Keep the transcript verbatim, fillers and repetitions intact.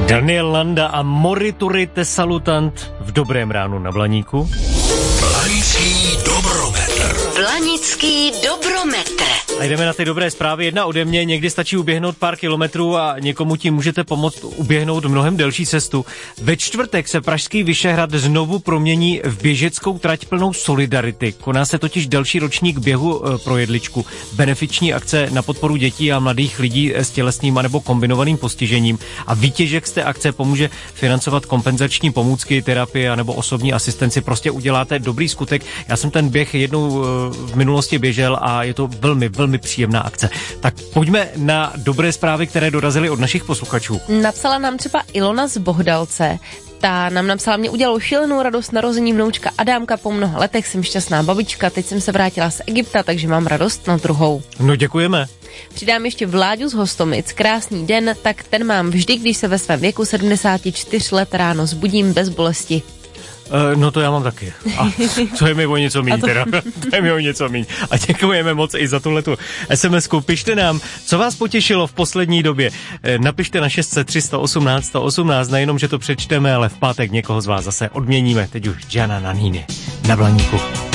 Daniel Landa a Moriturite Salutant v Dobrém ránu na Blaníku. Blanický dobrometr. Blanický dobrometr. A jdeme na ty dobré zprávy. Jedna ode mě, někdy stačí uběhnout pár kilometrů a někomu tím můžete pomoct uběhnout mnohem delší cestu. Ve čtvrtek se pražský Vyšehrad znovu promění v běžeckou trať plnou solidarity. Koná se totiž další ročník běhu pro jedličku. Benefiční akce na podporu dětí a mladých lidí s tělesným anebo kombinovaným postižením. A výtěžek z té akce pomůže financovat kompenzační pomůcky, terapie anebo osobní asistenci. Prostě uděláte dobrý skutek. Já jsem ten běh jednou v minulosti běžel a je to velmi, velmi příjemná akce. Tak pojďme na dobré zprávy, které dorazily od našich posluchačů. Napsala nám třeba Ilona z Bohdalce. Ta nám napsala, mě udělalo šílenou radost narození vnoučka Adámka, po mnoha letech jsem šťastná babička, teď jsem se vrátila z Egypta, takže mám radost na druhou. No děkujeme. Přidám ještě Vláďu z Hostomic, krásný den, tak ten mám vždy, když se ve svém věku sedmdesáti čtyř let ráno zbudím bez bolesti. Uh, no to já mám taky. A to je mi o něco míň to... teda. To je mi o něco míň. A děkujeme moc i za tuhletu SMSku. Pište nám, co vás potěšilo v poslední době. Napište na šest set tři sta osmnáct sta osmnáct, nejenom, že to přečteme, ale v pátek někoho z vás zase odměníme. Teď už Gianna Nannini na Blaníku.